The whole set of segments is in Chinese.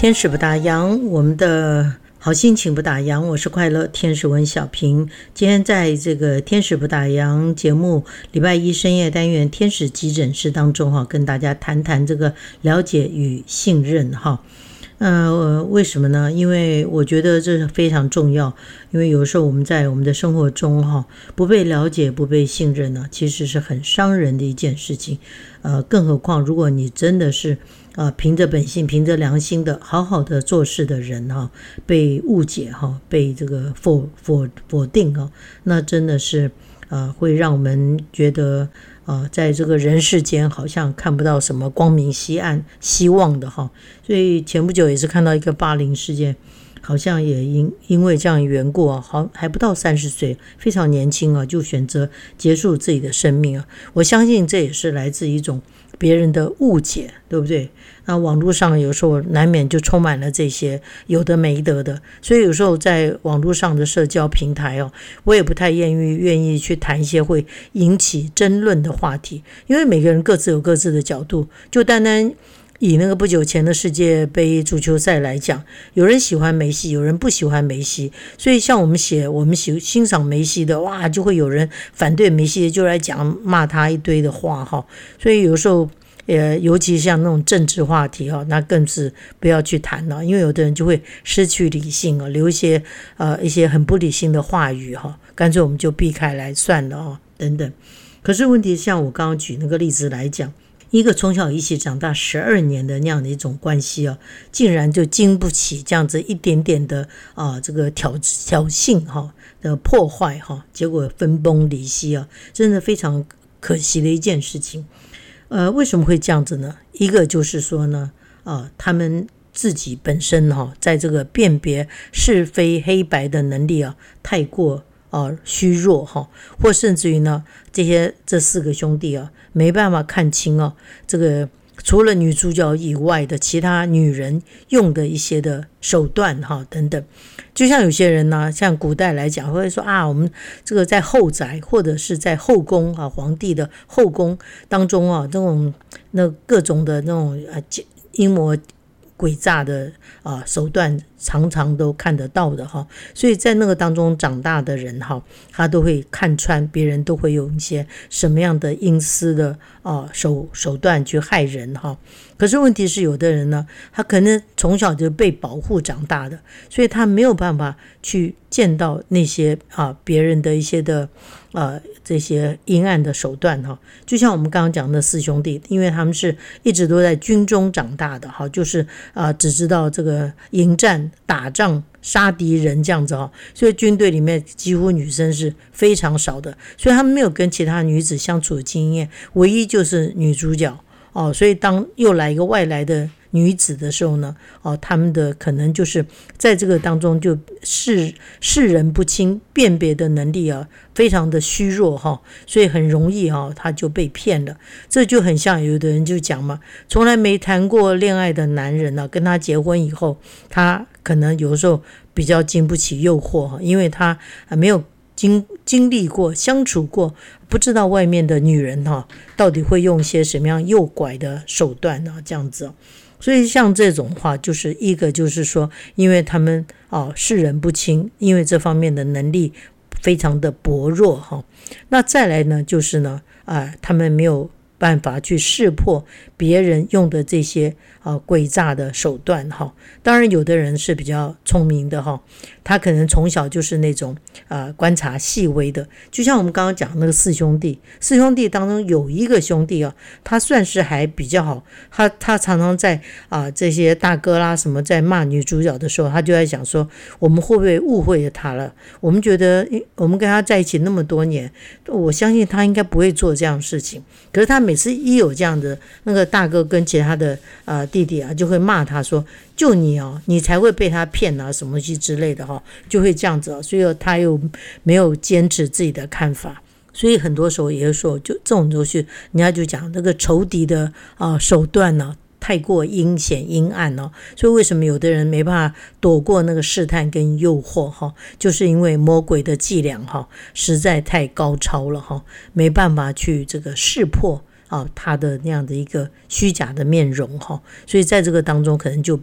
天使不打烊，我们的好心情不打烊，我是快乐天使文小平。今天在这个天使不打烊节目礼拜一深夜单元天使急诊室当中跟大家谈谈这个了解与信任为什么呢？因为我觉得这是非常重要，因为有时候我们在我们的生活中不被了解不被信任呢，其实是很伤人的一件事情。更何况如果你真的是凭着本性凭着良心的好好的做事的人被误解被这个否定那真的是会让我们觉得在这个人世间好像看不到什么光明希望的所以前不久也是看到一个霸凌事件，好像也因为这样缘故还不到30岁，非常年轻就选择结束自己的生命我相信这也是来自一种别人的误解，对不对？那网络上有时候难免就充满了这些有的没得的，所以有时候在网络上的社交平台我也不太愿意去谈一些会引起争论的话题，因为每个人各自有各自的角度。就单单以那个不久前的世界杯足球赛来讲，有人喜欢梅西，有人不喜欢梅西，所以像我们欣赏梅西的就会有人反对梅西，就来讲骂他一堆的话所以有时候尤其像那种政治话题那更是不要去谈了，因为有的人就会失去理性留一些很不理性的话语干脆我们就避开来算了等等。可是问题像我刚刚举那个例子来讲，一个从小一起长大12年的那样的一种关系竟然就经不起这样子一点点的这个挑衅的破坏结果分崩离析真的非常可惜的一件事情。为什么会这样子呢？一个就是说呢他们自己本身在这个辨别是非黑白的能力太过虚弱或甚至于呢这4个兄弟没办法看清这个除了女主角以外的其他女人用的一些的手段等等。就像有些人呢，像古代来讲会说我们这个在后宅或者是在后宫皇帝的后宫当中这种各种的那种阴谋诡诈的手段常常都看得到的所以在那个当中长大的人他都会看穿别人都会用一些什么样的阴私的手段去害人可是问题是有的人呢，他可能从小就被保护长大的，所以他没有办法去见到那些别人的一些的这些阴暗的手段就像我们刚刚讲的4兄弟，因为他们是一直都在军中长大的就是只知道这个迎战打仗杀敌人这样子所以军队里面几乎女生是非常少的，所以他们没有跟其他女子相处的经验，唯一就是女主角所以当又来一个外来的女子的时候呢他们的可能就是在这个当中就视人不清，辨别的能力非常的虚弱所以很容易他就被骗了。这就很像有的人就讲嘛，从来没谈过恋爱的男人跟他结婚以后，他可能有时候比较经不起诱惑因为他没有经历过相处过，不知道外面的女人到底会用些什么样诱拐的手段这样子所以像这种话，就是一个就是说因为他们视人不清，因为这方面的能力非常的薄弱那再来呢就是呢他们没有办法去识破别人用的这些诡诈的手段当然有的人是比较聪明的他可能从小就是那种观察细微的，就像我们刚刚讲那个4兄弟当中有一个兄弟他算是还比较好，他常常在这些大哥啦什么在骂女主角的时候，他就在想说我们会不会误会了他了，我们觉得我们跟他在一起那么多年，我相信他应该不会做这样的事情，可是他每次一有这样的那个大哥跟其他的弟弟就会骂他说就你你才会被他骗什么东西之类的就会这样子所以他又没有坚持自己的看法，所以很多时候也就是说就这种东西人家就讲那个仇敌的手段太过阴险阴暗所以为什么有的人没办法躲过那个试探跟诱惑就是因为魔鬼的伎俩实在太高超了没办法去这个识破他的那样的一个虚假的面容所以在这个当中可能就被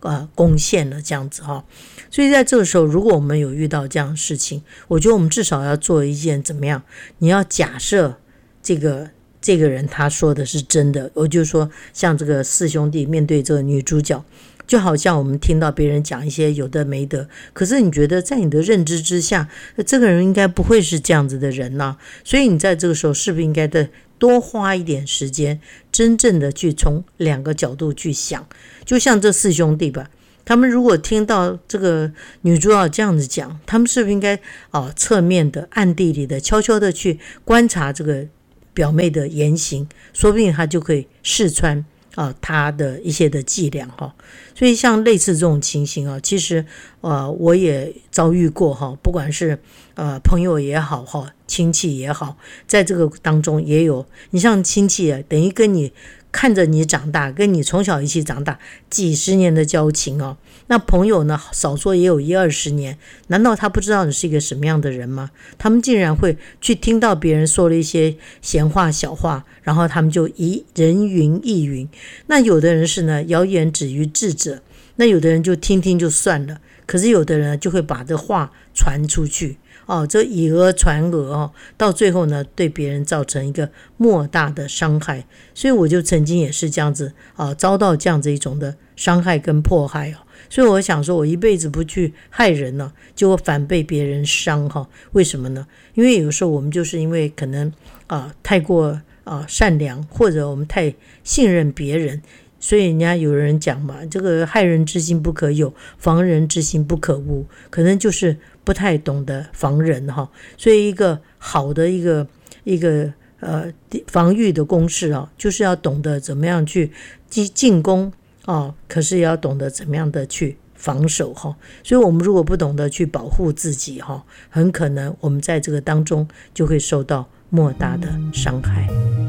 攻陷了这样子哈。所以在这个时候，如果我们有遇到这样的事情，我觉得我们至少要做一件怎么样？你要假设这个人他说的是真的，我就说像这个四兄弟面对这个女主角，就好像我们听到别人讲一些有的没的，可是你觉得在你的认知之下，这个人应该不会是这样子的人啊，所以你在这个时候是不是应该多花一点时间，真正的去从2个角度去想？就像这4兄弟吧，他们如果听到这个女主角这样子讲，他们是不是应该侧面的、暗地里的、悄悄的去观察这个表妹的言行，说不定他就可以试穿他的一些的伎俩哈。所以像类似这种情形其实我也遭遇过哈，不管是朋友也好哈，亲戚也好，在这个当中也有，你像亲戚等于跟你看着你长大，跟你从小一起长大几十年的交情那朋友呢，少说也有10-20年，难道他不知道你是一个什么样的人吗？他们竟然会去听到别人说了一些闲话小话，然后他们就人云亦云。那有的人是呢，谣言止于智者，那有的人就听听就算了，可是有的人就会把这话传出去这以讹传讹到最后呢，对别人造成一个莫大的伤害。所以我就曾经也是这样子遭到这样子一种的伤害跟迫害所以我想说，我一辈子不去害人呢，就反被别人伤为什么呢？因为有时候我们就是因为可能太过善良，或者我们太信任别人，所以人家有人讲嘛，这个害人之心不可有，防人之心不可无，可能就是不太懂得防人所以一个好的一个防御的公式就是要懂得怎么样去进攻可是也要懂得怎么样的去防守所以我们如果不懂得去保护自己很可能我们在这个当中就会受到莫大的伤害。